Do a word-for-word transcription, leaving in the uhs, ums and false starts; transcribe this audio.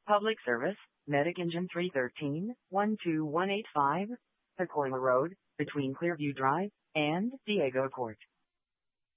Public Service, Medic Engine three thirteen, one two one eight five, Pecoila Road, between Clearview Drive and Diego Court.